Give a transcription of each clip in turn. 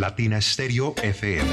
Latina Stereo FM.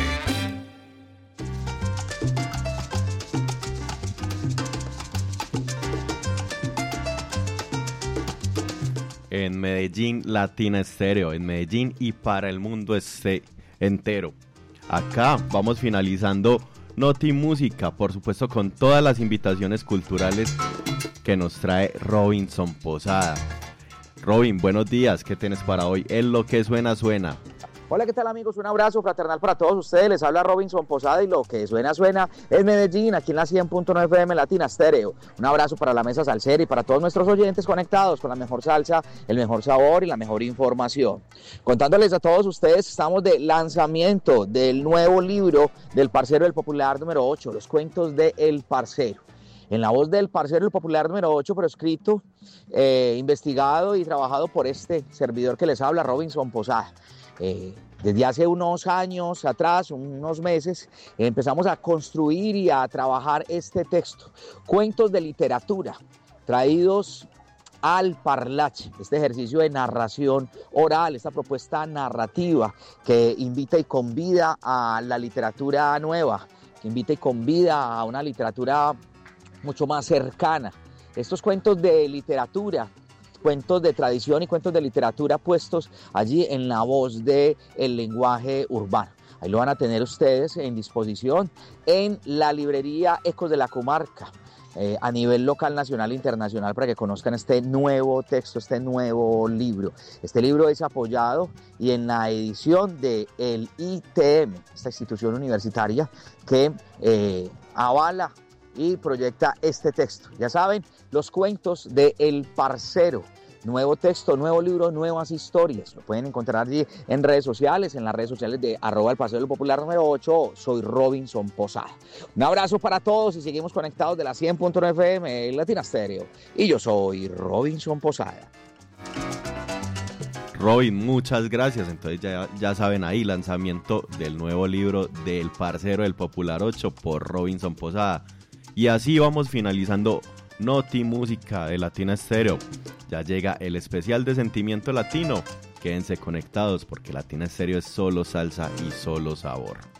En Medellín, Latina Stereo, en Medellín y para el mundo entero. Acá vamos finalizando Noti Música, por supuesto con todas las invitaciones culturales que nos trae Robinson Posada. Robin, buenos días, ¿qué tienes para hoy? En lo que suena, suena. Hola, ¿qué tal amigos? Un abrazo fraternal para todos ustedes, les habla Robinson Posada y lo que suena, suena es Medellín, aquí en la 100.9 FM Latina Stereo. Un abrazo para la mesa salsera y para todos nuestros oyentes conectados con la mejor salsa, el mejor sabor y la mejor información. Contándoles a todos ustedes, estamos de lanzamiento del nuevo libro del Parcero del Popular número 8, Los Cuentos de El Parcero. En la voz del Parcero del Popular número 8, pero escrito, investigado y trabajado por este servidor que les habla, Robinson Posada. Desde hace unos años atrás, unos meses, empezamos a construir y a trabajar este texto. Cuentos de literatura, traídos al parlache, este ejercicio de narración oral, esta propuesta narrativa que invita y convida a la literatura nueva, que invita y convida a una literatura mucho más cercana. Estos cuentos de literatura, cuentos de tradición y cuentos de literatura puestos allí en la voz del lenguaje urbano. Ahí lo van a tener ustedes en disposición en la librería Ecos de la Comarca, a nivel local, nacional e internacional, para que conozcan este nuevo texto, este nuevo libro. Este libro es apoyado y en la edición del ITM, esta institución universitaria que avala y proyecta este texto. Ya saben, Los Cuentos de El Parcero. Nuevo texto, nuevo libro, nuevas historias. Lo pueden encontrar allí en redes sociales, en las redes sociales de @El Parcero del Popular número 8. Soy Robinson Posada. Un abrazo para todos y seguimos conectados de la 100.9 FM Latina Stereo. Y yo soy Robinson Posada. Robin, muchas gracias. Entonces ya saben ahí, lanzamiento del nuevo libro del Parcero del Popular 8 por Robinson Posada. Y así vamos finalizando Noti Música de Latina Stereo. Ya llega el especial de Sentimiento Latino. Quédense conectados porque Latina Stereo es solo salsa y solo sabor.